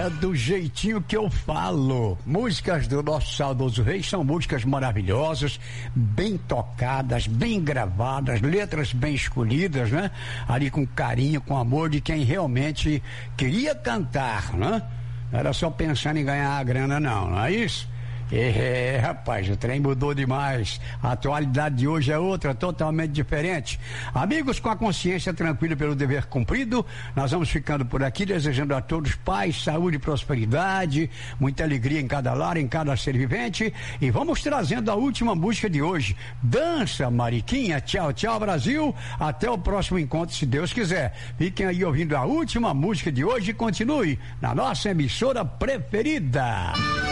É do jeitinho que eu falo. Músicas do nosso saudoso rei são músicas maravilhosas, bem tocadas, bem gravadas, letras bem escolhidas, né? Ali com carinho, com amor de quem realmente queria cantar, né? Não era só pensando em ganhar a grana, não é isso? Rapaz, o trem mudou demais. A atualidade de hoje é outra, totalmente diferente. Amigos, com a consciência tranquila pelo dever cumprido, nós vamos ficando por aqui, desejando a todos paz, saúde e prosperidade, muita alegria em cada lar, em cada ser vivente, e vamos trazendo a última música de hoje. Dança, Mariquinha. Tchau, tchau, Brasil. Até o próximo encontro, se Deus quiser. Fiquem aí ouvindo a última música de hoje e continue na nossa emissora preferida.